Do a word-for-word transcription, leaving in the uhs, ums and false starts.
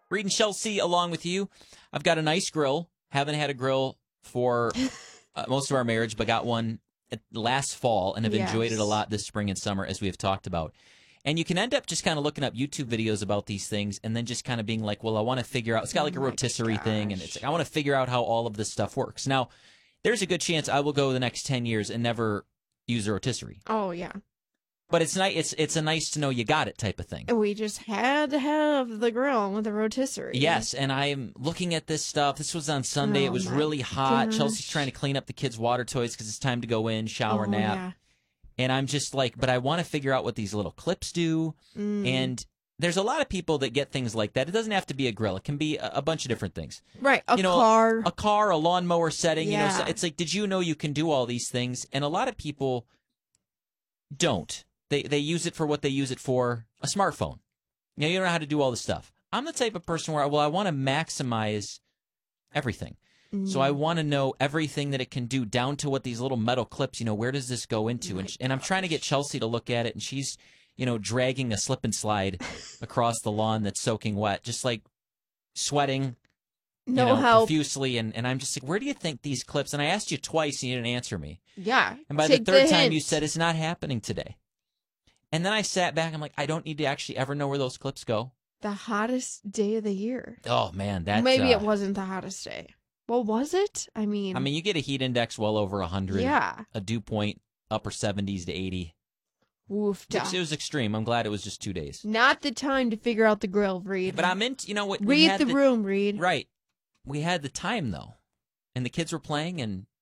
Reed and Chelsea along with you. I've got a nice grill. Haven't had a grill for uh, most of our marriage, but got one at last fall and have Yes. enjoyed it a lot this spring and summer, as we have talked about. And you can end up just kind of looking up YouTube videos about these things and then just kind of being like, well, I want to figure out. It's got like a Oh my rotisserie thing, and gosh. it's like, I want to figure out how all of this stuff works. Now, there's a good chance I will go the next ten years and never use a rotisserie. Oh, yeah. But it's nice. It's it's a nice to know you got it type of thing. We just had to have the grill with the rotisserie. Yes, and I'm looking at this stuff. This was on Sunday. Oh, It was my really hot. gosh. Chelsea's trying to clean up the kids' water toys because it's time to go in, shower, Oh, nap. yeah. And I'm just like, but I want to figure out what these little clips do. Mm. And there's a lot of people that get things like that. It doesn't have to be a grill. It can be a, a bunch of different things. Right, a you know, car. A car, a lawnmower setting. You know, Yeah. so it's like, did you know you can do all these things? And a lot of people don't. They they use it for what they use it for, a smartphone. You know, you don't know how to do all this stuff. I'm the type of person where, well, I want to maximize everything. So I want to know everything that it can do, down to what these little metal clips, you know, where does this go into? And, and I'm trying to get Chelsea to look at it, and she's, you know, dragging a slip and slide across the lawn that's soaking wet, just like sweating, you No know, help. profusely. And, and I'm just like, where do you think these clips? And I asked you twice, and you didn't answer me. Yeah. And by take the third time, hint. you said it's not happening today. And then I sat back. I'm like, I don't need to actually ever know where those clips go. The hottest day of the year. Oh, man. That's, Maybe uh, it wasn't the hottest day. Well, was it? I mean, I mean, you get a heat index well over one hundred. yeah. A dew point upper seventies to eighty. Woof. It, it was extreme. I'm glad it was just two days. Not the time to figure out the grill, Reed. But I'm into, you know what? we Read had the room, Reed. Right. We had the time, though. And the kids were playing, and